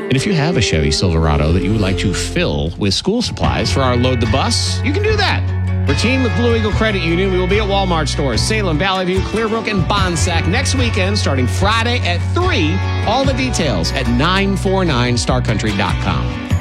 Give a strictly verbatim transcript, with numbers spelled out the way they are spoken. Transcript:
And if you have a Chevy Silverado that you would like to fill with school supplies for our Load the Bus, you can do that. We're teamed with Blue Eagle Credit Union. We will be at Walmart stores, Salem, Valley View, Clearbrook, and Bonsack next weekend starting Friday at three. All the details at nine four nine star country dot com.